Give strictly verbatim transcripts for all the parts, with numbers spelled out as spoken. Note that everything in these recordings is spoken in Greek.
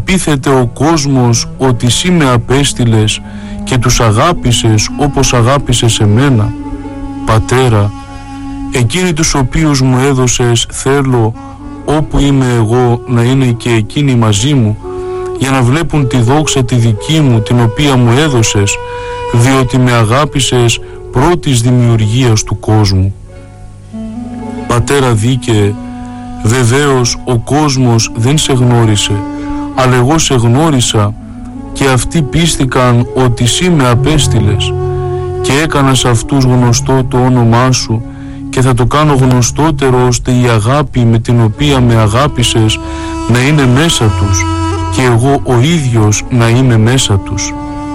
υπήθεται ο κόσμος ότι εσύ με απέστειλες και τους αγάπησες όπως αγάπησες εμένα. Πατέρα, εκείνοι τους οποίους μου έδωσες θέλω όπου είμαι εγώ να είναι και εκείνοι μαζί μου, για να βλέπουν τη δόξα τη δική μου την οποία μου έδωσες, διότι με αγάπησες πρώτης δημιουργίας του κόσμου. Πατέρα δίκαιε, βεβαίως ο κόσμος δεν σε γνώρισε, αλλά εγώ σε γνώρισα και αυτοί πίστηκαν ότι εσύ με απέστειλες, και έκανα σε αυτούς γνωστό το όνομά σου και θα το κάνω γνωστότερο, ώστε η αγάπη με την οποία με αγάπησες να είναι μέσα τους και εγώ ο ίδιος να είμαι μέσα τους.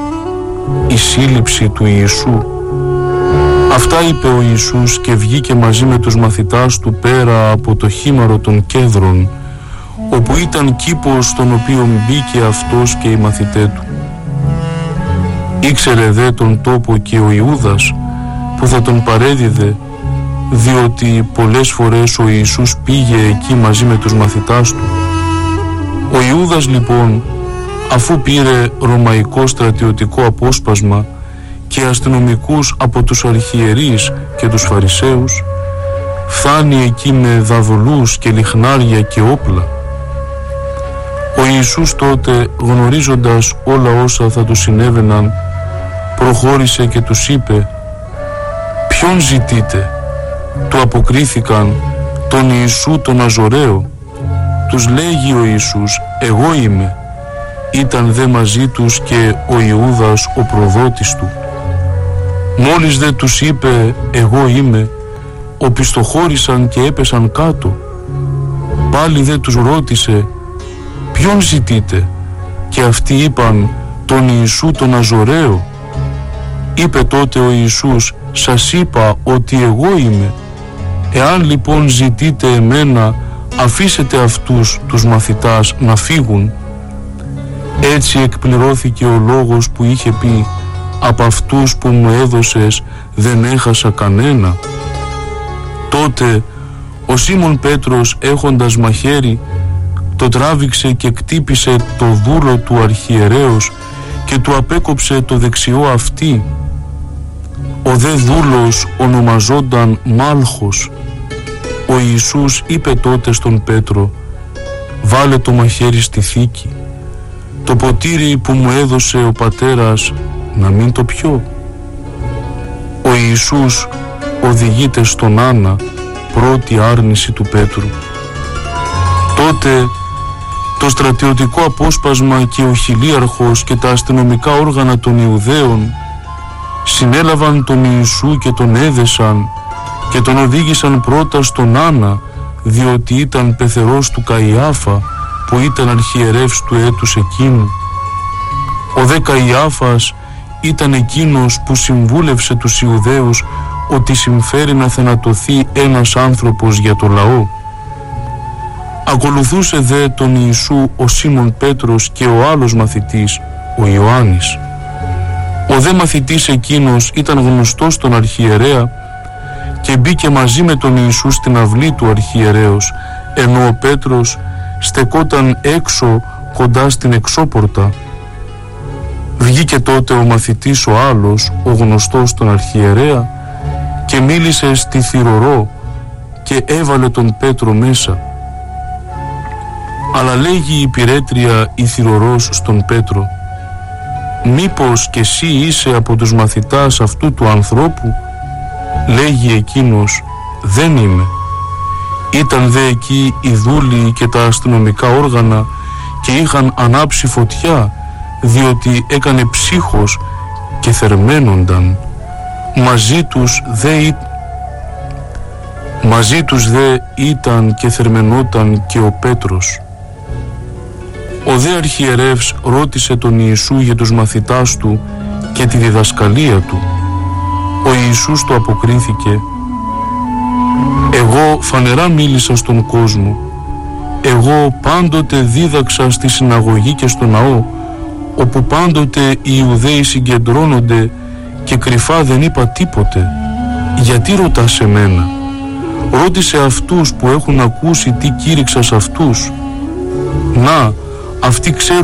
Η σύλληψη του Ιησού. Αυτά είπε ο Ιησούς και βγήκε μαζί με τους μαθητάς του πέρα από το χήμαρο των Κέδρων, όπου ήταν κήπος στον οποίο μπήκε αυτός και οι μαθητές του. Ήξερε δε τον τόπο και ο Ιούδας που θα τον παρέδιδε, διότι πολλές φορές ο Ιησούς πήγε εκεί μαζί με τους μαθητάς του. Ο Ιούδας λοιπόν, αφού πήρε ρωμαϊκό στρατιωτικό απόσπασμα και αστυνομικούς από τους αρχιερείς και τους Φαρισαίους, φτάνει εκεί με δαδολούς και λιχνάρια και όπλα. Ο Ιησούς τότε, γνωρίζοντας όλα όσα θα του συνέβαιναν, προχώρησε και τους είπε: «Ποιον ζητείτε?» Του αποκρίθηκαν: «Τον Ιησού τον Ναζωραίο». Τους λέγει ο Ιησούς: «Εγώ είμαι». Ήταν δε μαζί τους και ο Ιούδας ο προδότης του. Μόλις δε τους είπε «Εγώ είμαι», οπισθοχώρησαν και έπεσαν κάτω. Πάλι δε τους ρώτησε: «Ποιον ζητείτε?» Και αυτοί είπαν: «Τον Ιησού τον Ναζωραίο». Είπε τότε ο Ιησούς: «Σας είπα ότι εγώ είμαι. Εάν λοιπόν ζητείτε εμένα, αφήσετε αυτούς τους μαθητάς να φύγουν». Έτσι εκπληρώθηκε ο λόγος που είχε πει: «Από αυτούς που μου έδωσες δεν έχασα κανένα». Τότε ο Σίμων Πέτρος, έχοντας μαχαίρι, το τράβηξε και κτύπησε το δούλο του αρχιερέως και του απέκοψε το δεξιό αυτί. Ο δε δούλος ονομαζόταν Μάλχος. Ο Ιησούς είπε τότε στον Πέτρο: «Βάλε το μαχαίρι στη θήκη. Το ποτήρι που μου έδωσε ο πατέρας να μην το πιω». Ο Ιησούς οδηγείται στον Άννα, πρώτη άρνηση του Πέτρου. Τότε το στρατιωτικό απόσπασμα και ο χιλίαρχος και τα αστυνομικά όργανα των Ιουδαίων συνέλαβαν τον Ιησού και τον έδεσαν και τον οδήγησαν πρώτα στον Άννα, διότι ήταν πεθερός του Καϊάφα, που ήταν αρχιερεύς του έτους εκείνου. Ο δε Καϊάφας ήταν εκείνος που συμβούλευσε τους Ιουδαίους ότι συμφέρει να θανατωθεί ένας άνθρωπος για το λαό. Ακολουθούσε δε τον Ιησού ο Σίμων Πέτρος και ο άλλος μαθητής, ο Ιωάννης. Ο δε μαθητής εκείνος ήταν γνωστός στον αρχιερέα και μπήκε μαζί με τον Ιησού στην αυλή του αρχιερέως, ενώ ο Πέτρος στεκόταν έξω κοντά στην εξώπορτα. Βγήκε τότε ο μαθητής ο άλλος, ο γνωστός στον αρχιερέα, και μίλησε στη θυρωρό και έβαλε τον Πέτρο μέσα. Αλλά λέγει η υπηρέτρια η θυρωρός στον Πέτρο: «Μήπως και εσύ είσαι από τους μαθητάς αυτού του ανθρώπου?» Λέγει εκείνος: «Δεν είμαι». Ήταν δε εκεί οι δούλοι και τα αστυνομικά όργανα και είχαν ανάψει φωτιά, διότι έκανε ψύχος και θερμαίνονταν. Μαζί τους δε, μαζί τους δε ήταν και θερμαινόταν και ο Πέτρος. Ο δε αρχιερεύς ρώτησε τον Ιησού για τους μαθητάς του και τη διδασκαλία του. Ο Ιησούς του αποκρίθηκε: «Εγώ φανερά μίλησα στον κόσμο. Εγώ πάντοτε δίδαξα στη συναγωγή και στο ναό, όπου πάντοτε οι Ιουδαίοι συγκεντρώνονται, και κρυφά δεν είπα τίποτε. Γιατί ρωτάς εμένα? Ρώτησε αυτούς που έχουν ακούσει τι κήρυξα σε αυτούς. Να, αυτοί ξέρουν